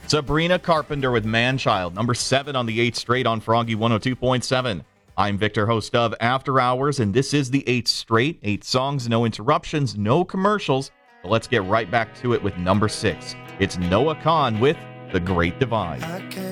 Sabrina Carpenter with Man-Child, number 7 on the 8th straight on Froggy 102.7. I'm Victor, host of After Hours, and this is the 8th straight. 8 songs, no interruptions, no commercials. But let's get right back to it with number 6. It's Noah Kahan with The Great Divide.